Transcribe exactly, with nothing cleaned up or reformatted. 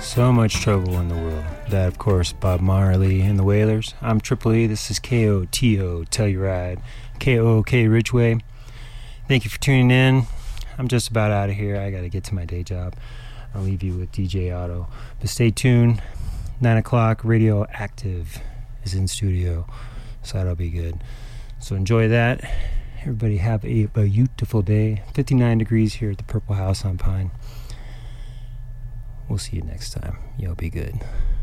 So much trouble in the world. That, of course, Bob Marley and the Wailers. I'm Triple E. This is K O T O Telluride. K O O K Ridgeway. Thank you for tuning in. I'm just about out of here. I got to get to my day job. I'll leave you with D J Otto. But stay tuned. nine o'clock, Radioactive is in studio. So that'll be good. So enjoy that. Everybody have a beautiful day. fifty-nine degrees here at the Purple House on Pine. We'll see you next time. Y'all be good.